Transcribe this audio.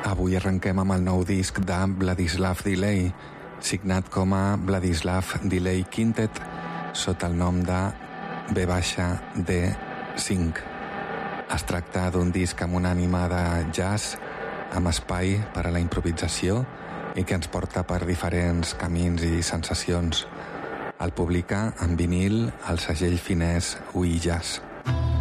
Avui arrenquem amb el nou disc de Vladislav Delay, signat com a Vladislav Delay Quintet, sota el nom de V-D5. Es tracta d'un disc amb una ànima de jazz, amb espai per a la improvisació i que ens porta per diferents camins i sensacions. El publica en vinil el segell finès Ui Jazz.